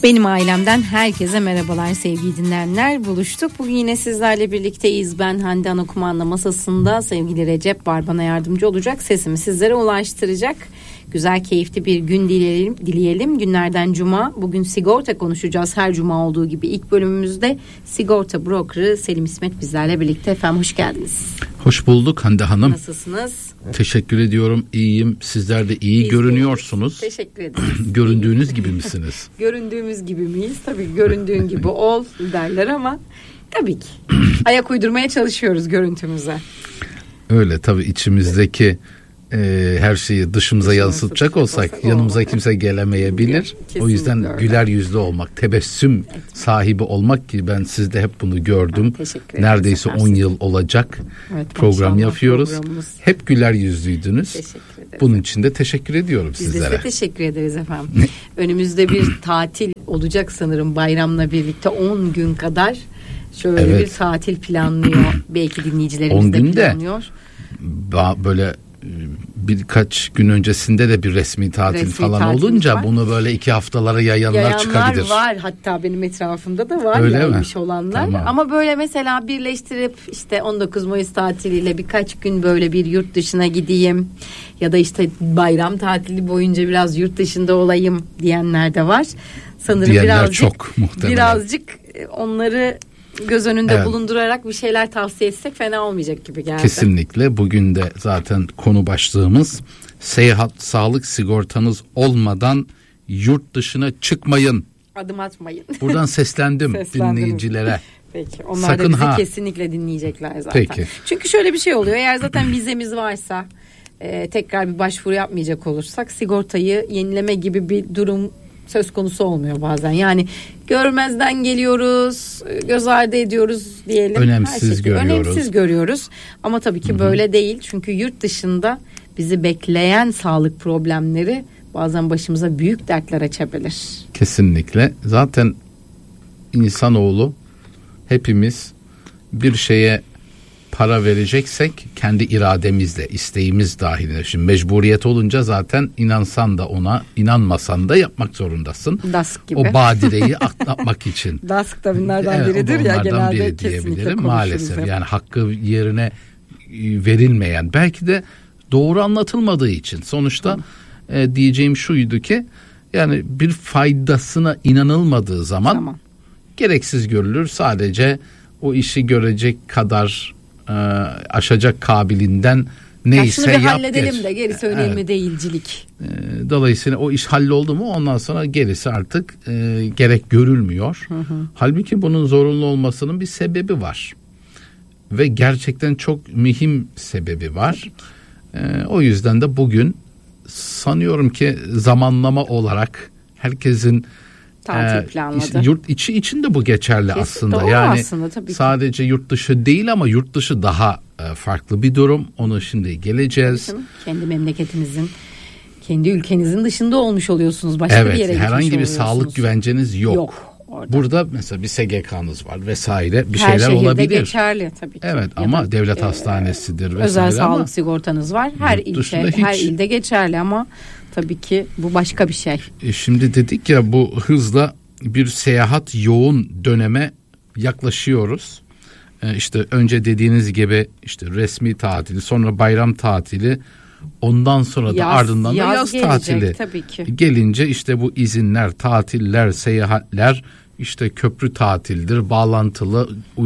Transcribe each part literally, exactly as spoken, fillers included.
Benim ailemden herkese merhabalar sevgili dinleyenler. Buluştuk. Bugün yine sizlerle birlikteyiz. Ben Hande Anakuman'la masasında sevgili Recep var, bana yardımcı olacak. Sesimi sizlere ulaştıracak. Güzel, keyifli bir gün dileyelim. dileyelim. Günlerden cuma. Bugün sigorta konuşacağız. Her cuma olduğu gibi ilk bölümümüzde sigorta brokerı Selim İsmet bizlerle birlikte. Efendim hoş geldiniz. Hoş bulduk Hande Hanım. Nasılsınız? Teşekkür ediyorum. İyiyim. Sizler de iyi Biz görünüyorsunuz. Teşekkür ederim. Göründüğünüz gibi misiniz? Göründüğümüz gibi miyiz? Tabii göründüğün gibi ol derler ama tabii ki ayak uydurmaya çalışıyoruz görüntümüze. Öyle tabii, içimizdeki e, her şeyi dışımıza yansıtacak olsak, olsak yanımıza olmak. Kimse gelemeyebilir. Kesinlikle o yüzden öyle. Güler yüzlü olmak, tebessüm evet. sahibi olmak ki ben sizde hep bunu gördüm. Neredeyse on yıl olacak evet, program yapıyoruz. Hep güler yüzlüydünüz. Bunun için de teşekkür ediyorum Biz sizlere. Biz de teşekkür ederiz efendim. Önümüzde bir tatil olacak sanırım, bayramla birlikte on gün kadar şöyle evet. bir tatil planlıyor. Belki dinleyicilerimiz de planlıyor. Böyle birkaç gün öncesinde de bir resmi tatil resmi falan olunca var. Bunu böyle iki haftalara yayanlar, yayanlar çıkabilir. Var, hatta benim etrafımda da var öyle yaymış mi? Olanlar. Tamam. Ama böyle mesela birleştirip işte on dokuz Mayıs tatiliyle birkaç gün böyle bir yurt dışına gideyim ya da işte bayram tatili boyunca biraz yurt dışında olayım diyenler de var. Sanırım diyenler birazcık çok muhtemelen. Birazcık onları göz önünde evet. bulundurarak bir şeyler tavsiye etsek fena olmayacak gibi geldi. Kesinlikle. Bugün de zaten konu başlığımız seyahat, sağlık sigortanız olmadan yurt dışına çıkmayın. Adım atmayın. Buradan seslendim dinleyicilere. Peki. Onlar sakın da bizi ha. kesinlikle dinleyecekler zaten. Peki. Çünkü şöyle bir şey oluyor. Eğer zaten vizemiz varsa e, tekrar bir başvuru yapmayacak olursak sigortayı yenileme gibi bir durum söz konusu olmuyor bazen. Yani görmezden geliyoruz, göz ardı ediyoruz diyelim. Önemsiz görüyoruz. Önemsiz görüyoruz. Ama tabii ki Hı-hı. böyle değil. Çünkü yurt dışında bizi bekleyen sağlık problemleri bazen başımıza büyük dertler açabilir. Kesinlikle. Zaten insanoğlu, hepimiz bir şeye para vereceksek kendi irademizle, isteğimiz dahilinde. Şimdi mecburiyet olunca zaten inansan da ona, inanmasan da yapmak zorundasın. Dask gibi. O badireyi atlatmak için. Dask da bunlardan evet, biridir ya genelde biri diyebilirim maalesef. Hep. Yani hakkı yerine verilmeyen, belki de doğru anlatılmadığı için. Sonuçta e, diyeceğim şuydu ki, yani bir faydasına inanılmadığı zaman tamam. gereksiz görülür. Sadece o işi görecek kadar e, aşacak kabilinden neyse yap halledelim geç. de gerisi önemli evet. değilcilik. E, dolayısıyla o iş halloldu mu ondan sonra gerisi artık e, gerek görülmüyor. Hı hı. Halbuki bunun zorunlu olmasının bir sebebi var. Ve gerçekten çok mühim sebebi var. E, o yüzden de bugün sanıyorum ki zamanlama olarak herkesin tatil planladı. E, yurt içi için de bu geçerli Kesin, aslında. Yani aslında, tabii sadece yurt dışı değil ama yurt dışı daha e, farklı bir durum. Onu şimdi geleceğiz. Kendi memleketinizin, kendi ülkenizin dışında olmuş oluyorsunuz. Başka evet, bir yere gitmiş herhangi bir oluyorsunuz. sağlık güvenceniz yok. Yok. Orada. Burada mesela bir S G K'nız var vesaire bir Her şeyler olabilir. Her geçerli tabii ki. Evet ya ama da, devlet e, hastanesidir vesaire. Özel sağlık ama sigortanız var. Her ilçe, hiç... her ilde geçerli ama tabii ki bu başka bir şey. E şimdi dedik ya, bu hızla bir seyahat yoğun döneme yaklaşıyoruz. E işte önce dediğiniz gibi işte resmi tatili, sonra bayram tatili, ondan sonra da yaz, ardından da yaz, yaz gelecek, tatili tabii ki. Gelince işte bu izinler, tatiller, seyahatler, işte köprü tatildir, bağlantılı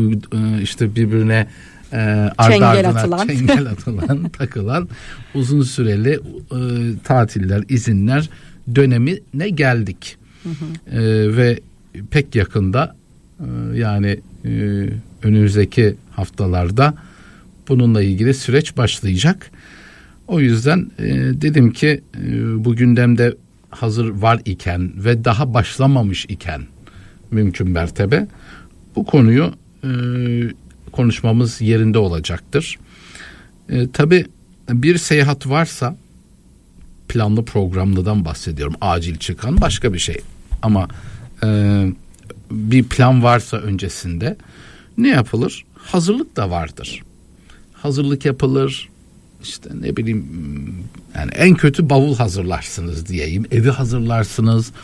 işte birbirine e, ardı çengel ardına atılan, çengel atılan takılan uzun süreli e, tatiller, izinler dönemine geldik. Hı hı. E, ve pek yakında e, yani e, önümüzdeki haftalarda bununla ilgili süreç başlayacak. O yüzden e, dedim ki e, bu gündemde hazır var iken ve daha başlamamış iken mümkün mertebe bu konuyu e, konuşmamız yerinde olacaktır. E, tabii bir seyahat varsa, planlı programlıdan bahsediyorum, acil çıkan başka bir şey. Ama e, bir plan varsa öncesinde ne yapılır? Hazırlık da vardır. Hazırlık yapılır. İşte ne bileyim, yani en kötü bavul hazırlarsınız diyeyim. Evi hazırlarsınız.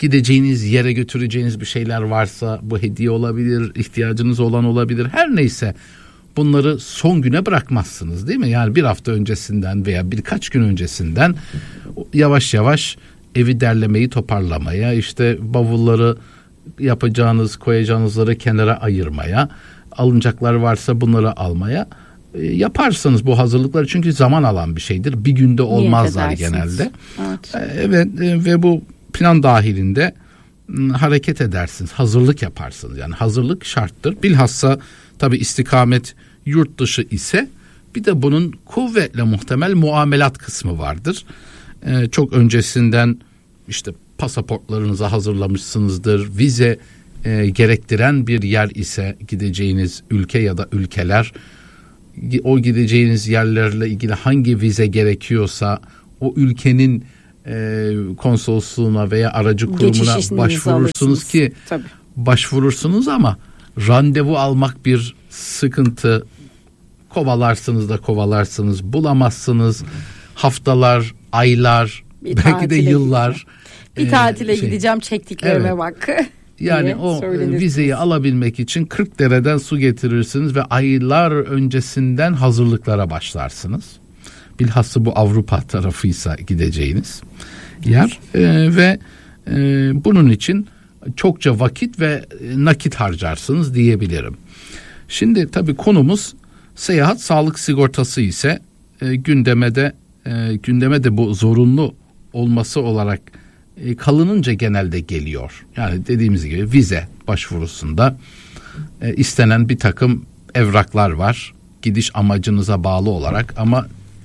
gideceğiniz yere götüreceğiniz bir şeyler varsa bu hediye olabilir, ihtiyacınız olan olabilir, her neyse bunları son güne bırakmazsınız değil mi? Yani bir hafta öncesinden veya birkaç gün öncesinden yavaş yavaş evi derlemeyi, toparlamaya, işte bavulları yapacağınız, koyacağınızları kenara ayırmaya, alınacaklar varsa bunları almaya e, yaparsınız bu hazırlıkları. Çünkü zaman alan bir şeydir. Bir günde olmazlar genelde. Evet. E, evet e, ve bu plan dahilinde m, hareket edersiniz. Hazırlık yaparsınız. Yani hazırlık şarttır. Bilhassa tabii istikamet yurt dışı ise bir de bunun kuvvetle muhtemel muamelat kısmı vardır. E, çok öncesinden işte pasaportlarınızı hazırlamışsınızdır. Vize e, gerektiren bir yer ise gideceğiniz ülke ya da ülkeler, o gideceğiniz yerlerle ilgili hangi vize gerekiyorsa o ülkenin e, konsolosluğuna veya aracı kurumuna başvurursunuz ki tabii. başvurursunuz ama randevu almak bir sıkıntı. Kovalarsınız da kovalarsınız, bulamazsınız. Haftalar, aylar, bir belki de yıllar. Bir tatile şey, gideceğim, çektiklerime evet. bak. Yani o vizeyi alabilmek için kırk dereden su getirirsiniz ve aylar öncesinden hazırlıklara başlarsınız. Bilhassa bu Avrupa tarafıysa gideceğiniz yer ee, ve e, bunun için çokça vakit ve nakit harcarsınız diyebilirim. Şimdi tabii konumuz seyahat sağlık sigortası ise e, gündeme de e, gündeme de bu zorunlu olması olarak e, kalınınca genelde geliyor. Yani dediğimiz gibi vize başvurusunda e, istenen bir takım evraklar var. Gidiş amacınıza bağlı olarak ama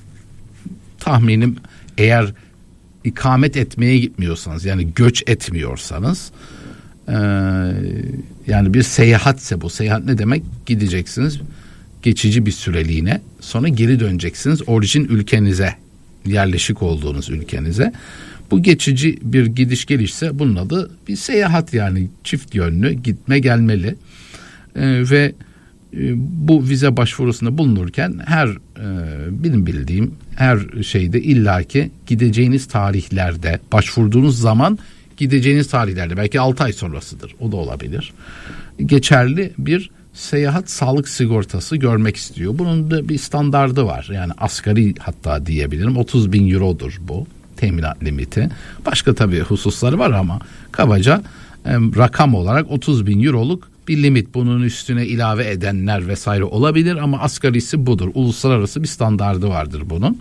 tahminim eğer ikamet etmeye gitmiyorsanız yani göç etmiyorsanız e, yani bir seyahatse bu seyahat ne demek? Gideceksiniz geçici bir süreliğine, sonra geri döneceksiniz orijin ülkenize, yerleşik olduğunuz ülkenize. Bu geçici bir gidiş gelişse bunun adı bir seyahat, yani çift yönlü gitme gelmeli. Ee, ve e, bu vize başvurusunda bulunurken her e, benim bildiğim her şeyde illaki gideceğiniz tarihlerde, başvurduğunuz zaman gideceğiniz tarihlerde, belki altı ay sonrasıdır, o da olabilir, geçerli bir seyahat sağlık sigortası görmek istiyor. Bunun da bir standardı var. Yani asgari hatta diyebilirim. otuz bin eurodur bu teminat limiti. Başka tabii hususları var ama kabaca e, rakam olarak otuz bin euroluk bir limit. Bunun üstüne ilave edenler vesaire olabilir ama asgarisi budur. Uluslararası bir standardı vardır bunun.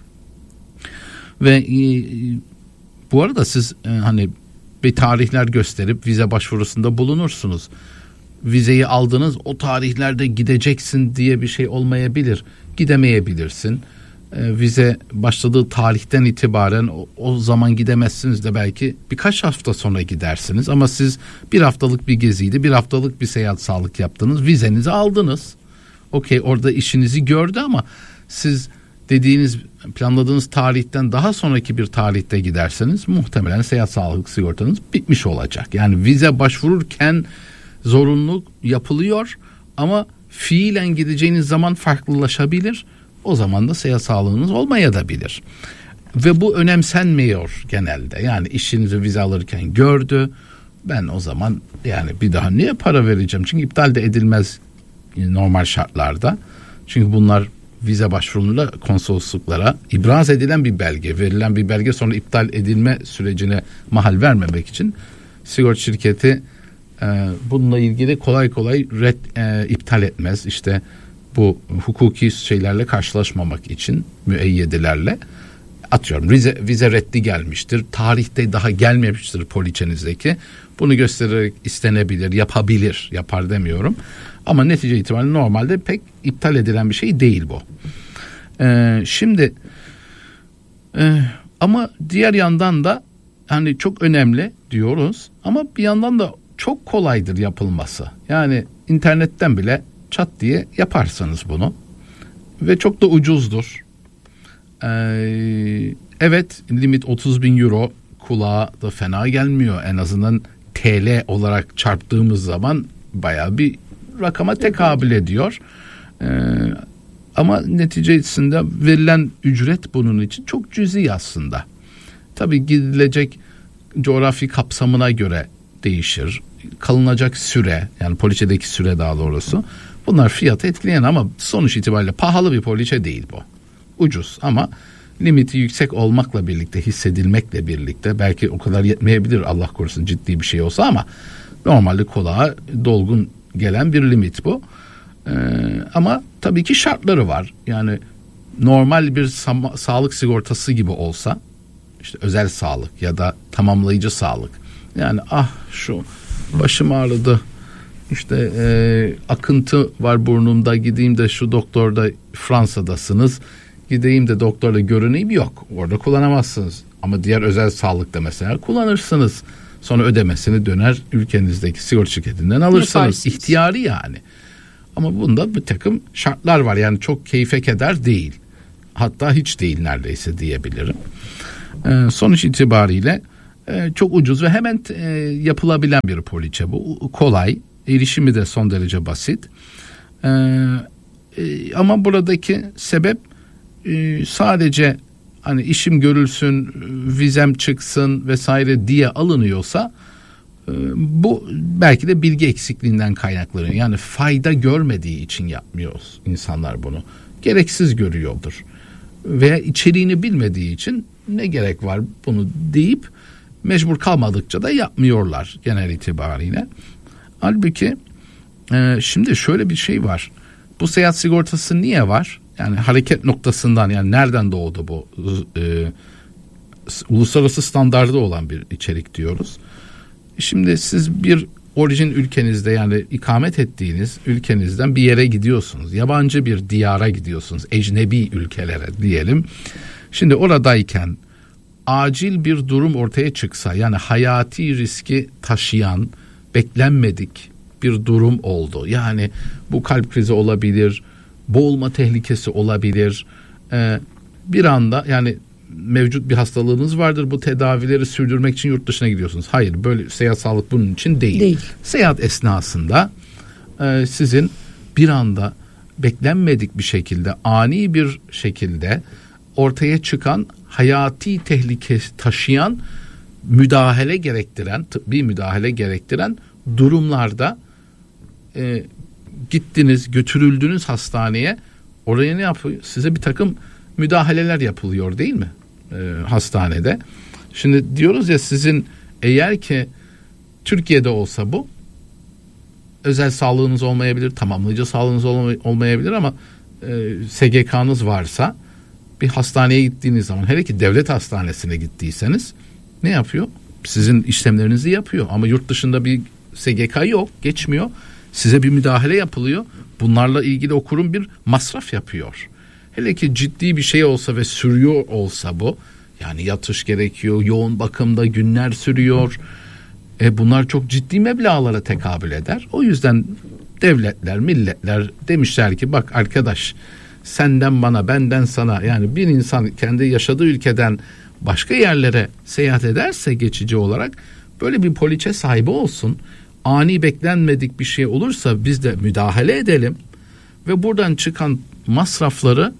Ve e, bu arada siz e, hani bir tarihler gösterip vize başvurusunda bulunursunuz. Vizeyi aldınız, o tarihlerde gideceksin diye bir şey olmayabilir. Gidemeyebilirsin. E, vize başladığı tarihten itibaren o, o zaman gidemezsiniz de belki birkaç hafta sonra gidersiniz. Ama siz bir haftalık bir geziydi, bir haftalık bir seyahat sağlık yaptınız, vizenizi aldınız. Okey, orada işinizi gördü ama siz dediğiniz, planladığınız tarihten daha sonraki bir tarihte giderseniz muhtemelen seyahat sağlık sigortanız bitmiş olacak. Yani vize başvururken zorunlu yapılıyor ama fiilen gideceğiniz zaman farklılaşabilir. O zaman da seyahat sağlığınız olmayabilir. Ve bu önemsenmiyor genelde. Yani işinizi vize alırken gördü. Ben o zaman yani bir daha niye para vereceğim? Çünkü iptal de edilmez normal şartlarda. Çünkü bunlar vize başvurulunda konsolosluklara ibraz edilen bir belge, verilen bir belge, sonra iptal edilme sürecine mahal vermemek için sigorta şirketi e, bununla ilgili kolay kolay red, e, iptal etmez. İşte bu hukuki şeylerle karşılaşmamak için müeyyedilerle, atıyorum vize, vize reddi gelmiştir, tarihte daha gelmemiştir poliçenizdeki, bunu göstererek istenebilir, yapabilir, yapar demiyorum ama netice itibariyle normalde pek iptal edilen bir şey değil bu. Ee, şimdi e, ama diğer yandan da hani çok önemli diyoruz ama bir yandan da çok kolaydır yapılması. Yani internetten bile çat diye yaparsanız bunu ve çok da ucuzdur. Ee, evet, limit otuz bin euro kulağa da fena gelmiyor. En azından T L olarak çarptığımız zaman bayağı bir rakama tekabül ediyor. Ee, ama neticesinde verilen ücret bunun için çok cüzi aslında. Tabii gidilecek coğrafi kapsamına göre değişir. Kalınacak süre, yani poliçedeki süre daha doğrusu, bunlar fiyatı etkileyen ama sonuç itibariyle pahalı bir poliçe değil bu. Ucuz ama limiti yüksek olmakla birlikte, hissedilmekle birlikte, belki o kadar yetmeyebilir Allah korusun ciddi bir şey olsa, ama normalde kulağa dolgun gelen bir limit bu. Ee, ama tabii ki şartları var. Yani normal bir sa- sağlık sigortası gibi olsa, işte özel sağlık ya da tamamlayıcı sağlık. Yani ah şu başım ağrıdı, işte e, akıntı var burnumda, gideyim de şu doktorda, Fransa'dasınız, gideyim de doktorla görüneyim, yok. Orada kullanamazsınız. Ama diğer özel sağlıkta mesela kullanırsınız. Sonra ödemesini döner ülkenizdeki sigorta şirketinden alırsınız. Yaparsınız. İhtiyari yani. Ama bunda bir takım şartlar var. Yani çok keyfe keder değil. Hatta hiç değil neredeyse diyebilirim. Ee, sonuç itibariyle e, çok ucuz ve hemen e, yapılabilen bir poliçe bu. Kolay. Erişimi de son derece basit. Ee, e, ama buradaki sebep e, sadece hani işim görülsün, vizem çıksın vesaire diye alınıyorsa, e, bu belki de bilgi eksikliğinden kaynaklanıyor. Yani fayda görmediği için yapmıyoruz insanlar bunu. Gereksiz görüyordur. Veya içeriğini bilmediği için ne gerek var bunu deyip mecbur kalmadıkça da yapmıyorlar genel itibariyle. Halbuki e, şimdi şöyle bir şey var. Bu seyahat sigortası niye var? Yani hareket noktasından, yani nereden doğdu bu? E, uluslararası standardı olan bir içerik diyoruz. Şimdi siz bir orijin ülkenizde, yani ikamet ettiğiniz ülkenizden bir yere gidiyorsunuz. Yabancı bir diyara gidiyorsunuz. Ecnebi ülkelere diyelim. Şimdi oradayken acil bir durum ortaya çıksa, yani hayati riski taşıyan, beklenmedik bir durum oldu. Yani bu kalp krizi olabilir, boğulma tehlikesi olabilir. Ee, bir anda, yani mevcut bir hastalığınız vardır, bu tedavileri sürdürmek için yurt dışına gidiyorsunuz. Hayır, böyle seyahat sağlık bunun için değil. değil. Seyahat esnasında e, sizin bir anda beklenmedik bir şekilde, ani bir şekilde ortaya çıkan hayati tehlike taşıyan, müdahale gerektiren, tıbbi müdahale gerektiren durumlarda e, gittiniz, götürüldünüz hastaneye. Oraya ne yapıyor? Size bir takım müdahaleler yapılıyor değil mi? E, hastanede. Şimdi diyoruz ya, sizin eğer ki Türkiye'de olsa bu, özel sağlığınız olmayabilir, tamamlayıcı sağlığınız olmay- olmayabilir ama e, S G K'nız varsa, bir hastaneye gittiğiniz zaman, hele ki devlet hastanesine gittiyseniz, ne yapıyor? Sizin işlemlerinizi yapıyor. Ama yurt dışında bir S G K yok, geçmiyor. Size bir müdahale yapılıyor. Bunlarla ilgili o kurum bir masraf yapıyor. Hele ki ciddi bir şey olsa ve sürüyor olsa bu, yani yatış gerekiyor, yoğun bakımda günler sürüyor. E bunlar çok ciddi meblağlara tekabül eder. O yüzden devletler, milletler demişler ki, bak arkadaş, senden bana, benden sana, yani bir insan kendi yaşadığı ülkeden başka yerlere seyahat ederse geçici olarak, böyle bir poliçe sahibi olsun. Ani beklenmedik bir şey olursa biz de müdahale edelim ve buradan çıkan masrafları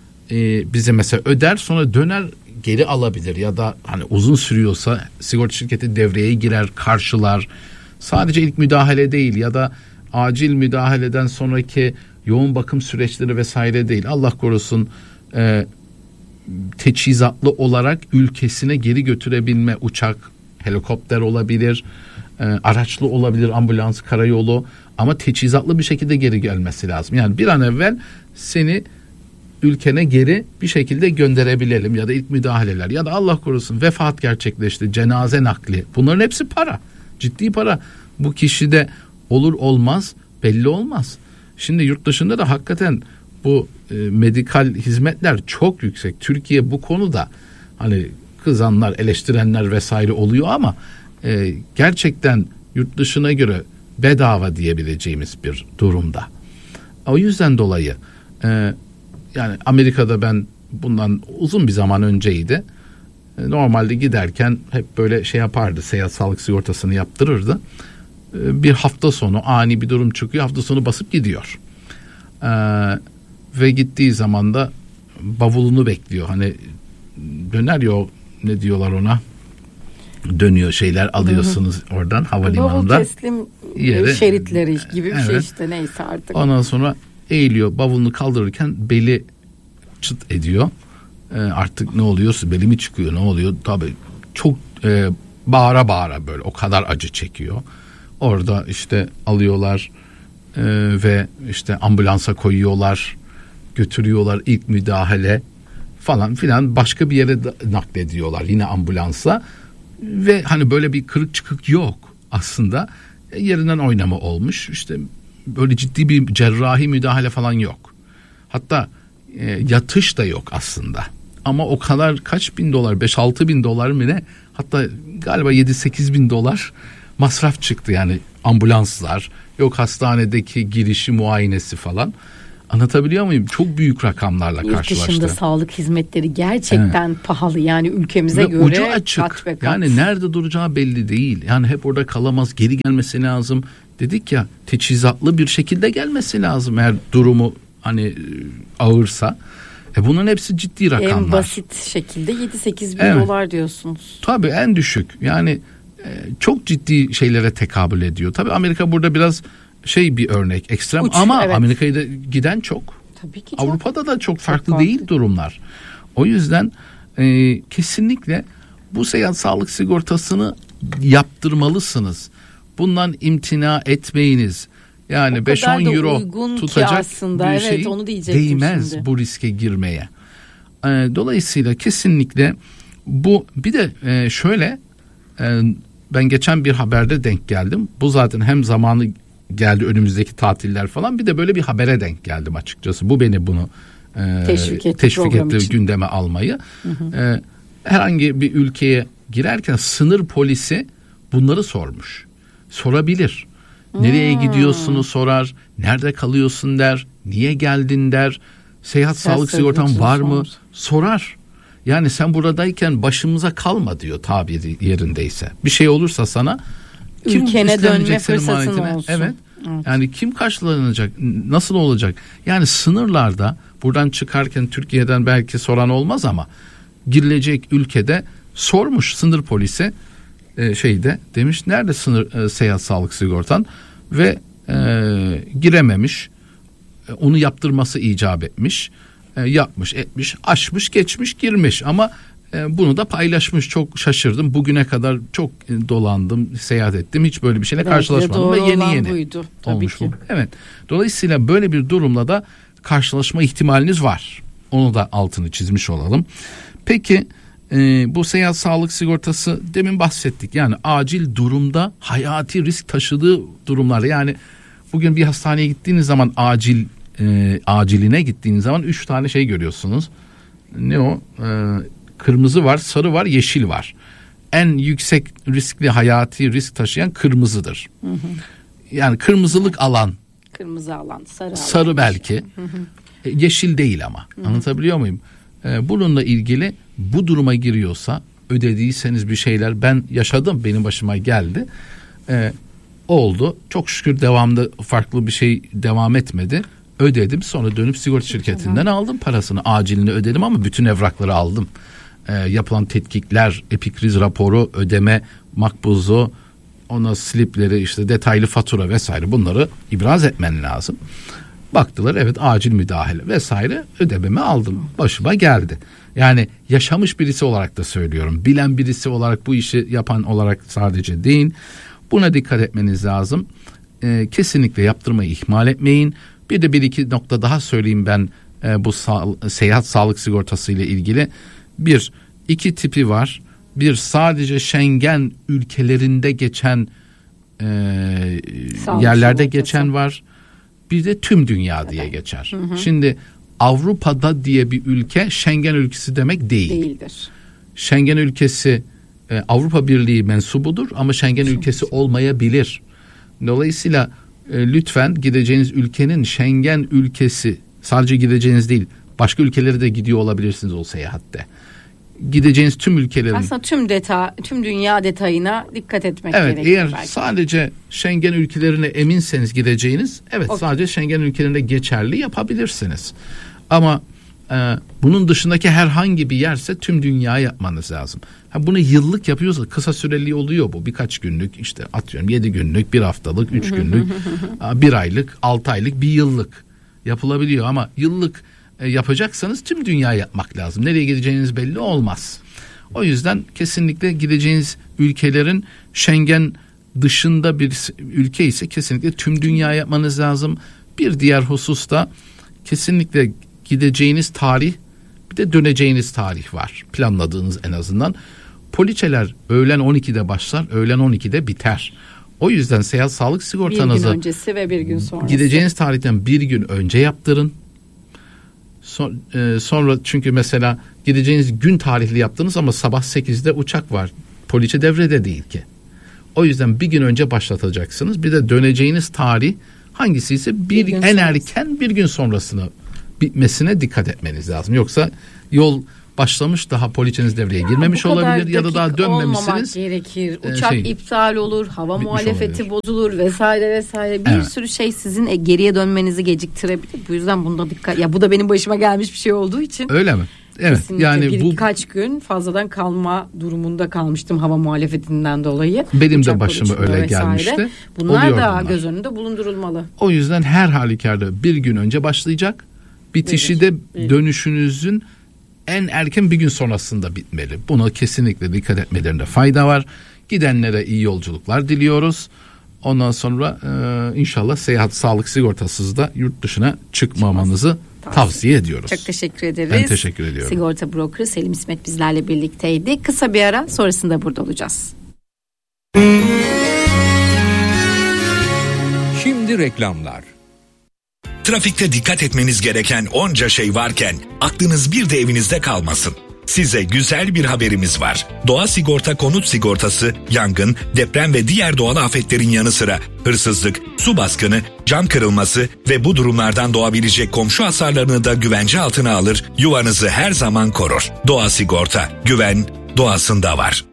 e, bize mesela öder, sonra döner geri alabilir, ya da hani uzun sürüyorsa sigorta şirketi devreye girer, karşılar. Sadece ilk müdahale değil ya da acil müdahaleden sonraki yoğun bakım süreçleri vesaire değil. Allah korusun e, teçhizatlı olarak ülkesine geri götürebilme, uçak, helikopter olabilir, e, araçlı olabilir, ambulans, karayolu, ama teçhizatlı bir şekilde geri gelmesi lazım. Yani bir an evvel seni ülkene geri bir şekilde gönderebilelim, ya da ilk müdahaleler, ya da Allah korusun vefat gerçekleşti, cenaze nakli, bunların hepsi para, ciddi para. Bu kişide olur olmaz belli olmaz. Şimdi yurt dışında da hakikaten bu e, medikal hizmetler çok yüksek. Türkiye bu konuda hani kızanlar, eleştirenler vesaire oluyor ama e, gerçekten yurt dışına göre bedava diyebileceğimiz bir durumda. O yüzden dolayı e, yani Amerika'da ben bundan uzun bir zaman önceydi. E, normalde giderken hep böyle şey yapardı, seyahat sağlık sigortasını yaptırırdı. E, bir hafta sonu ani bir durum çıkıyor, hafta sonu basıp gidiyor. E, ve gittiği zaman da bavulunu bekliyor. Hani döner ya, ne diyorlar ona? dönüyor şeyler alıyorsunuz hı hı. oradan havalimanında. Bavul teslim yere, şeritleri gibi bir evet. şey işte neyse artık. Ondan sonra eğiliyor, bavulunu kaldırırken beli çıt ediyor. Ee, artık ne oluyorsa beli mi çıkıyor, ne oluyor? Tabii çok e, bağıra bağıra böyle o kadar acı çekiyor. Orada işte alıyorlar e, ve işte ambulansa koyuyorlar, götürüyorlar, ilk müdahale falan filan, başka bir yere naklediyorlar yine ambulansla ve hani böyle bir kırık çıkık yok aslında, e, yerinden oynama olmuş, işte böyle ciddi bir cerrahi müdahale falan yok, hatta e, yatış da yok aslında, ama o kadar kaç bin dolar, beş altı bin dolar mı ne, hatta galiba yedi sekiz bin dolar masraf çıktı, yani ambulanslar yok, hastanedeki girişi muayenesi falan. Anlatabiliyor muyum? Çok büyük rakamlarla Yurt karşılaştı. Yurt dışında sağlık hizmetleri gerçekten evet. pahalı. Yani ülkemize ve göre ucu açık. Kat ve kat. Yani nerede duracağı belli değil. Yani hep orada kalamaz. Geri gelmesi lazım. Dedik ya, teçhizatlı bir şekilde gelmesi lazım eğer durumu hani ağırsa. E bunun hepsi ciddi rakamlar. En basit şekilde yedi sekiz bin evet. dolar diyorsunuz. Tabii en düşük. Yani e, çok ciddi şeylere tekabül ediyor. Tabii Amerika burada biraz şey bir örnek, ekstrem. Uç, ama evet. Amerika'ya da giden çok. Tabii ki çok. Avrupa'da da çok farklı çok değil durumlar. O yüzden e, kesinlikle bu seyahat sağlık sigortasını yaptırmalısınız. Bundan imtina etmeyiniz. Yani beş on euro tutacak aslında. bir evet, şey onu değmez şimdi. Bu riske girmeye. E, dolayısıyla kesinlikle bu, bir de e, şöyle e, ben geçen bir haberde denk geldim. Bu zaten hem zamanı geldi, önümüzdeki tatiller falan, bir de böyle bir habere denk geldim açıkçası. Bu beni bunu e, teşvik etti, teşvik etti gündeme almayı. Hı hı. E, herhangi bir ülkeye girerken sınır polisi bunları sormuş. Sorabilir. Nereye hmm. gidiyorsunuz sorar. Nerede kalıyorsun der. Niye geldin der. Seyahat Ses sağlık sigortan var mı? Var. Sorar. Yani sen buradayken başımıza kalma diyor, tabiri yerindeyse. Bir şey olursa sana kim ülkene dönme fırsatın olsun. Evet. evet. Yani kim karşılanacak? Nasıl olacak? Yani sınırlarda buradan çıkarken Türkiye'den belki soran olmaz ama girilecek ülkede sormuş sınır polisi e, şeyde demiş nerede sınır e, seyahat sağlık sigortan ve e, girememiş. E, onu yaptırması icap etmiş. E, yapmış, etmiş, aşmış, geçmiş, girmiş ama bunu da paylaşmış. Çok şaşırdım. Bugüne kadar çok dolandım, seyahat ettim. Hiç böyle bir şeyle evet, karşılaşmadım ve yeni yeni buydu, tabii olmuş ki. bu. Evet. Dolayısıyla böyle bir durumla da karşılaşma ihtimaliniz var. Onu da altını çizmiş olalım. Peki e, bu seyahat sağlık sigortası demin bahsettik. Yani acil durumda hayati risk taşıdığı durumlarda, yani bugün bir hastaneye gittiğiniz zaman acil e, aciline gittiğiniz zaman üç tane şey görüyorsunuz. Ne o? E, Kırmızı var, sarı var, yeşil var. En yüksek riskli, hayati risk taşıyan kırmızıdır. Hı hı. Yani kırmızılık alan. Kırmızı alan, sarı, sarı alan. belki. Hı hı. Yeşil değil ama. Hı hı. Anlatabiliyor muyum? Ee, bununla ilgili bu duruma giriyorsa ödediyseniz bir şeyler, ben yaşadım, benim başıma geldi. Ee, oldu. Çok şükür devamlı farklı bir şey devam etmedi. Ödedim, sonra dönüp sigorta şirketinden tamam. aldım parasını, acilini ödedim ama bütün evrakları aldım. E, yapılan tetkikler, epikriz raporu, ödeme makbuzu, ona slipleri, işte detaylı fatura vesaire, bunları ibraz etmen lazım. Baktılar, evet acil müdahale vesaire, ödememi aldım, başıma geldi. Yani yaşamış birisi olarak da söylüyorum, bilen birisi olarak, bu işi yapan olarak sadece değil. Buna dikkat etmeniz lazım. E, kesinlikle yaptırmayı ihmal etmeyin. Bir de bir iki nokta daha söyleyeyim ben e, bu sağ, seyahat sağlık sigortası ile ilgili. Bir, iki tipi var. Bir, sadece Schengen ülkelerinde geçen e, yerlerde sigortası. geçen var. Bir de tüm dünya diye geçer. Hı hı. Şimdi Avrupa'da diye bir ülke Schengen ülkesi demek değil. Değildir. Schengen ülkesi e, Avrupa Birliği mensubudur ama Schengen Çok ülkesi olmayabilir. Dolayısıyla e, lütfen gideceğiniz ülkenin Schengen ülkesi, sadece gideceğiniz değil, başka ülkelere de gidiyor olabilirsiniz o seyahatte. Gideceğiniz tüm ülkelerin, aslında tüm detay, tüm dünya detayına dikkat etmek evet, gerekiyor. Eğer belki sadece Schengen ülkelerine eminseniz gideceğiniz, evet okay. sadece Schengen ülkelerinde geçerli yapabilirsiniz. Ama Ee, bunun dışındaki herhangi bir yerse tüm dünya yapmanız lazım. Ha, bunu yıllık yapıyorsa kısa süreli oluyor bu. Birkaç günlük, işte atıyorum yedi günlük, bir haftalık, üç günlük, bir aylık, altı aylık, bir yıllık yapılabiliyor. Ama yıllık e, yapacaksanız tüm dünya yapmak lazım. Nereye gideceğiniz belli olmaz. O yüzden kesinlikle gideceğiniz ülkelerin Schengen dışında bir ülke ise kesinlikle tüm dünya yapmanız lazım. Bir diğer husus da kesinlikle gideceğiniz tarih, bir de döneceğiniz tarih var. Planladığınız en azından. Poliçeler öğlen on ikide başlar, öğlen on ikide biter. O yüzden seyahat sağlık sigortanızı bir gün öncesi ve bir gün sonrası. Gideceğiniz tarihten bir gün önce yaptırın. Son, e, sonra çünkü mesela gideceğiniz gün tarihli yaptınız ama sabah sekizde uçak var. Poliçe devrede değil ki. O yüzden bir gün önce başlatacaksınız. Bir de döneceğiniz tarih hangisi ise bir, bir en sonrası. Erken bir gün sonrasına bitmesine dikkat etmeniz lazım. Yoksa yol başlamış, daha poliçeniz devreye girmemiş olabilir ya da daha dönmemişsiniz. Gerekir. Uçak e, şey, iptal olur, hava muhalefeti olabilir. Bozulur vesaire vesaire. Bir evet. sürü şey sizin geriye dönmenizi geciktirebilir. Bu yüzden bunda dikkat. Ya bu da benim başıma gelmiş bir şey olduğu için. Öyle mi? Evet. Kesinlikle yani bir, bu birkaç gün fazladan kalma durumunda kalmıştım hava muhalefetinden dolayı. Benim Uçak de başıma öyle vesaire. Gelmişti. Bunlar Oluyor da bunlar. Göz önünde bulundurulmalı. O yüzden her halükarda bir gün önce başlayacak. Bitişi de dönüşünüzün en erken bir gün sonrasında bitmeli. Buna kesinlikle dikkat etmelerinde fayda var. Gidenlere iyi yolculuklar diliyoruz. Ondan sonra e, inşallah seyahat sağlık sigortasız da yurt dışına çıkmamanızı Tavsiye. tavsiye ediyoruz. Çok teşekkür ederiz. Ben teşekkür ediyorum. Sigorta brokeri Selim İsmet bizlerle birlikteydi. Kısa bir ara, sonrasında burada olacağız. Şimdi reklamlar. Trafikte dikkat etmeniz gereken onca şey varken aklınız bir de evinizde kalmasın. Size güzel bir haberimiz var. Doğa Sigorta konut sigortası, yangın, deprem ve diğer doğal afetlerin yanı sıra hırsızlık, su baskını, cam kırılması ve bu durumlardan doğabilecek komşu hasarlarını da güvence altına alır, yuvanızı her zaman korur. Doğa Sigorta, güven doğasında var.